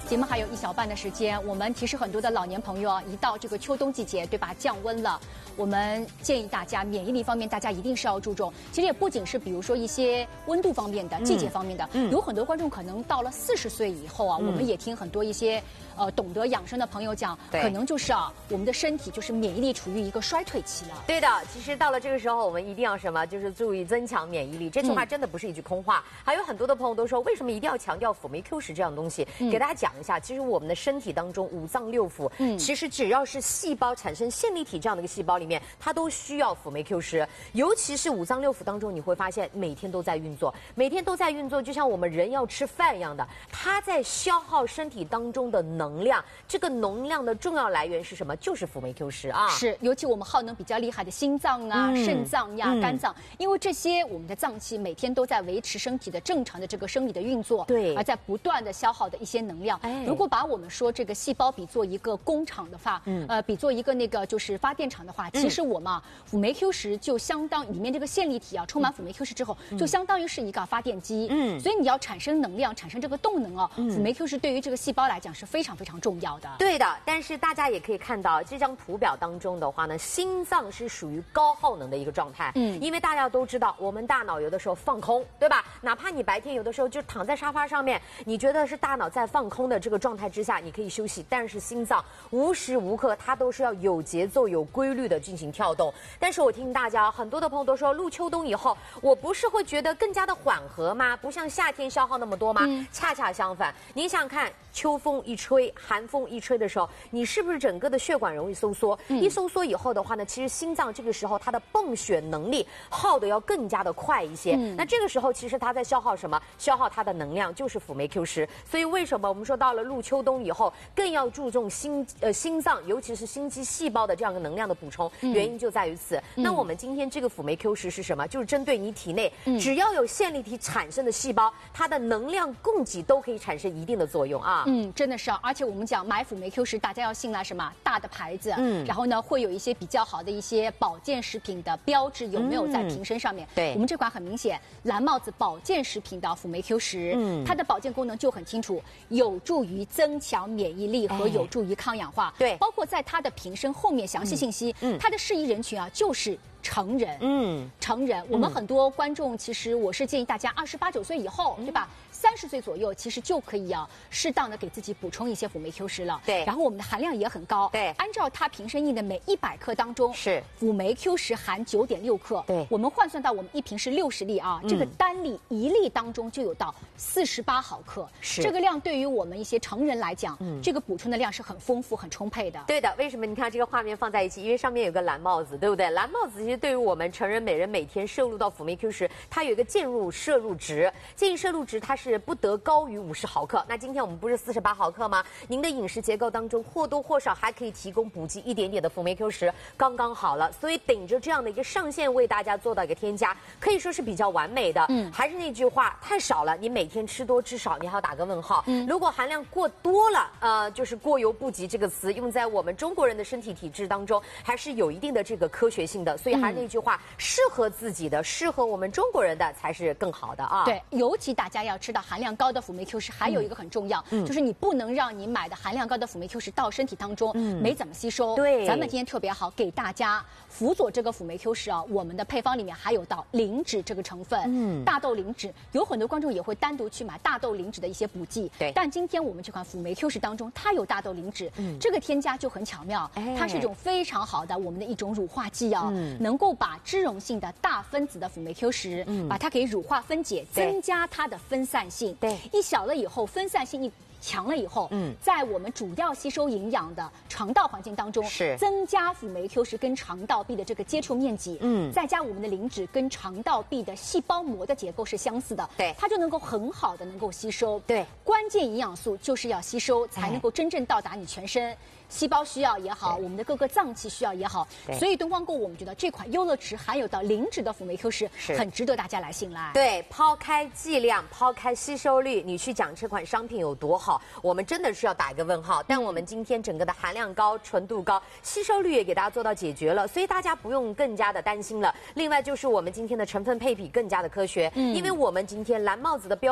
节目还有一小半的时间，我们其实很多的老年朋友啊，一到这个秋冬季节，对吧？降温了，我们建议大家免疫力方面，大家一定是要注重。其实也不仅是比如说一些温度方面的、季节方面的，有很多观众可能到了40岁以后啊，我们也听很多一些懂得养生的朋友讲，可能就是我们的身体就是免疫力处于一个衰退期了。 对的，其实到了这个时候，我们一定要什么？就是注意增强免疫力。这句话真的不是一句空话。还有很多的朋友都说，为什么一定要强调辅酶 Q10这样的东西？给大家讲一下，其实我们的身体当中五脏六腑，其实只要是细胞产生线粒体这样的一个细胞里面，它都需要辅酶 Q10。尤其是五脏六腑当中，你会发现每天都在运作，每天都在运作，就像我们人要吃饭一样的，它在消耗身体当中的能量。这个能量的重要来源是什么？就是辅酶 Q10啊。是， 尤其我们耗能比较厉害的心脏啊、肾脏呀、肝脏，因为这些我们的脏器每天都在维持身体的正常的这个生理的运作， 对， 而在不断的消耗的一些能量。如果把我们说这个细胞比作一个工厂的话，比作一个那个就是发电厂的话，其实我们辅酶 Q10就相当里面这个线粒体啊，充满辅酶 Q10之后，就相当于是一个发电机。所以你要产生能量、产生这个动能啊，辅酶 Q10对于这个细胞来讲是非常非常重要的。 对的，但是大家也可以看到这张图表当中的话呢，心脏是属于高耗能的一个状态。因为大家都知道，我们大脑有的时候放空，对吧？哪怕你白天有的时候就躺在沙发上面，你觉得是大脑在放空的这个状态之下，你可以休息。但是心脏无时无刻它都是要有节奏、有规律的进行跳动。但是我听大家很多的朋友都说，入秋冬以后，我不是会觉得更加的缓和吗？不像夏天消耗那么多吗？恰恰相反，您想想看，秋风一吹，寒风一吹的时候，你是不是整个的血管容易收缩？一收缩以后的话呢，其实心脏这个时候它的泵血能力耗的要更加的快一些。那这个时候其实它在消耗什么？消耗它的能量，就是辅酶 Q10。所以为什么我们说到了入秋冬以后，更要注重心脏，尤其是心肌细胞的这样的能量的补充？原因就在于此。那我们今天这个辅酶 Q10是什么？就是针对你体内只要有线粒体产生的细胞，它的能量供给都可以产生一定的作用啊。 真的是啊，而且我们讲买辅酶 Q10，大家要信赖什么大的牌子，然后呢会有一些比较好的一些保健食品的标志有没有在瓶身上面？对，我们这款很明显，蓝帽子保健食品的辅酶 Q10，它的保健功能就很清楚，有助于增强免疫力和有助于抗氧化。对，包括在它的瓶身后面详细信息，它的适宜人群啊就是成人。成人，我们很多观众其实我是建议大家28、9岁以后，对吧？30岁左右，其实就可以适当的给自己补充一些辅酶 Q10了。对，然后我们的含量也很高。对，按照它瓶身印的每100克当中，是辅酶 Q10含9.6克。对，我们换算到我们一瓶是60粒啊，这个单粒1粒当中就有到48毫克。是，这个量对于我们一些成人来讲，这个补充的量是很丰富、很充沛的。 对的，为什么？你看这个画面放在一起，因为上面有个蓝帽子，对不对？蓝帽子其实对于我们成人每人每天摄入到辅酶 Q10，它有一个建议摄入值，建议摄入值它是不得高于50毫克。那今天我们不是48毫克吗？您的饮食结构当中或多或少还可以提供补给一点点的辅酶 Q10，刚刚好了。所以顶着这样的一个上限为大家做到一个添加，可以说是比较完美的。还是那句话，太少了，你每天吃多吃少，你还要打个问号。如果含量过多了，就是过犹不及这个词用在我们中国人的身体体质当中，还是有一定的这个科学性的。所以还是那句话，适合自己的、适合我们中国人的才是更好的啊。 对，尤其大家要吃到含量高的辅酶 Q10，还有一个很重要，就是你不能让你买的含量高的辅酶 Q10到身体当中没怎么吸收。对，咱们今天特别好给大家辅佐这个辅酶 Q10啊，我们的配方里面还有到磷脂这个成分。大豆磷脂，有很多观众也会单独去买大豆磷脂的一些补剂。对，但今天我们这款辅酶 Q10当中，它有大豆磷脂，这个添加就很巧妙，它是一种非常好的我们的一种乳化剂啊，能够把脂溶性的大分子的辅酶 Q10，把它给乳化分解，增加它的分散性。对，一小了以后，分散性一强了以后，在我们主要吸收营养的肠道环境当中，增加辅酶 Q10跟肠道壁的这个接触面积，再加我们的磷脂跟肠道壁的细胞膜的结构是相似的，对，它就能够很好的能够吸收。对，关键营养素就是要吸收，才能够真正到达你全身。细胞需要也好，我们的各个脏器需要也好，所以东方购物我们觉得这款优乐池含有到磷脂的辅酶 Q10很值得大家来信赖。 对，抛开剂量，抛开吸收率，你去讲这款商品有多好，我们真的是要打一个问号。但我们今天整个的含量高、纯度高、吸收率也给大家做到解决了，所以大家不用更加的担心了。另外就是我们今天的成分配比更加的科学，因为我们今天蓝帽子的标